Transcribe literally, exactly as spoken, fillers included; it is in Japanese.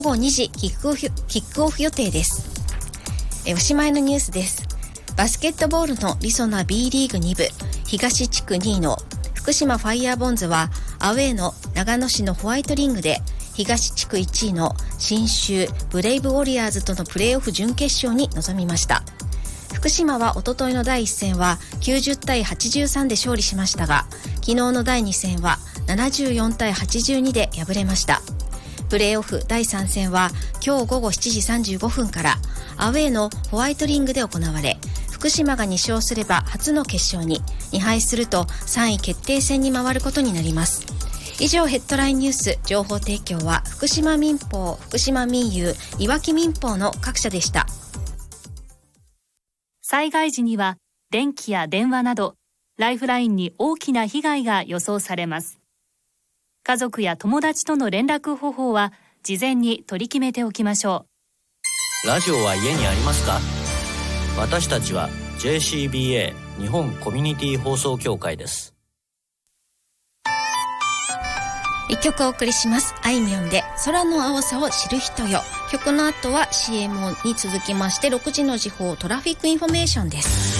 ごにじキックオフ、キックオフ予定です。えおしまいのニュースです。バスケットボールのりそな B リーグに部、東地区にいの福島ファイヤーボンズはアウェーの長野市のホワイトリングで東地区いちいの信州ブレイブウォリアーズとのプレーオフ準決勝に臨みました。福島はおとといのだいいち戦はきゅうじゅうたいはちじゅうさんで勝利しましたが、昨日のだいに戦はななじゅうよんたいはちじゅうにで敗れました。プレーオフだいさん戦は今日午後しちじさんじゅうごふんからアウェーのホワイトリングで行われ、福島がに勝すれば初の決勝に、に敗するとさんい決定戦に回ることになります。以上、ヘッドラインニュース。情報提供は福島民報、福島民友、いわき民報の各社でした。 災害時には電気や電話などライフラインに大きな被害が予想されます。家族や友達との連絡方法は事前に取り決めておきましょう。ラジオは家にありますか？私たちは ジェーシービーエー 日本コミュニティ放送協会です。 一曲お送りします。あいみょんで空の青さを知る人よ。曲の後は シーエム に続きましてろくじの時報トラフィックインフォメーションです。